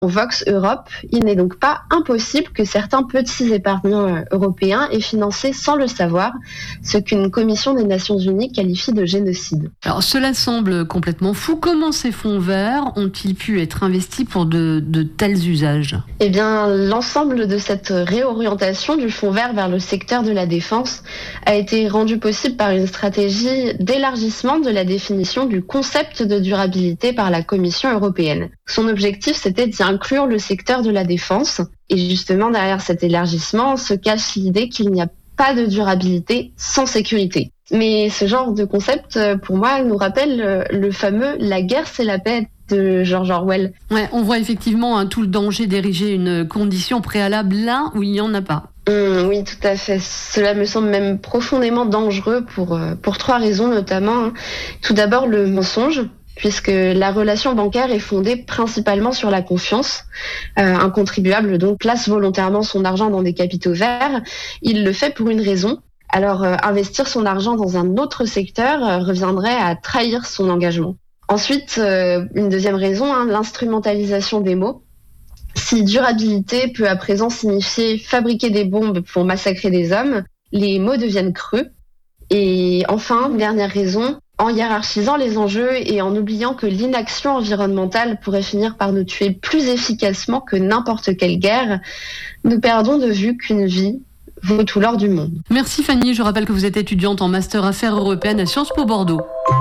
Vox Europe, il n'est donc pas impossible que certains petits épargnants européens aient financé sans le savoir ce qu'une commission des Nations Unies qualifie de génocide. Alors cela semble complètement fou. Comment ces fonds verts ont-ils pu être investis pour de tels usages ? Eh bien, l'ensemble de cette réorientation du fonds vert vers le secteur de la défense a été rendu possible par une stratégie d'élargissement de la définition du concept de durabilité par la Commission européenne. Son objectif, c'était d'y inclure le secteur de la défense. Et justement, derrière cet élargissement se cache l'idée qu'il n'y a pas de durabilité sans sécurité. Mais ce genre de concept, pour moi, nous rappelle le fameux « la guerre, c'est la paix » de George Orwell. Ouais, on voit effectivement tout le danger d'ériger une condition préalable là où il n'y en a pas. Oui, tout à fait. Cela me semble même profondément dangereux pour 3 raisons notamment. Tout d'abord, le mensonge, puisque la relation bancaire est fondée principalement sur la confiance. Un contribuable donc place volontairement son argent dans des capitaux verts. Il le fait pour une raison. Alors, investir son argent dans un autre secteur reviendrait à trahir son engagement. Ensuite, une deuxième raison, l'instrumentalisation des mots. Si durabilité peut à présent signifier fabriquer des bombes pour massacrer des hommes, les mots deviennent creux. Et enfin, dernière raison, en hiérarchisant les enjeux et en oubliant que l'inaction environnementale pourrait finir par nous tuer plus efficacement que n'importe quelle guerre, nous perdons de vue qu'une vie vaut tout l'or du monde. Merci Fanny, je rappelle que vous êtes étudiante en master affaires européennes à Sciences Po Bordeaux.